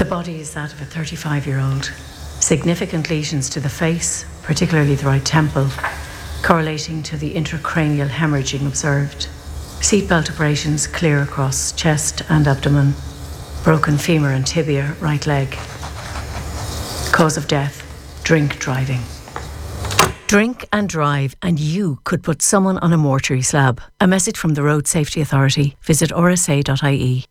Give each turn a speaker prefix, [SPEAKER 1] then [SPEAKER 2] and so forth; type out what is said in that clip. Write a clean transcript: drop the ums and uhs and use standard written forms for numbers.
[SPEAKER 1] body is that of a 35-year-old. Significant lesions to the face, particularly the right temple, correlating to the intracranial hemorrhaging observed. Seatbelt abrasions clear across chest and abdomen. Broken femur and tibia, right leg. Cause of death, drink driving. Drink and drive and you could put someone on a mortuary slab. A message from the Road Safety Authority. Visit rsa.ie.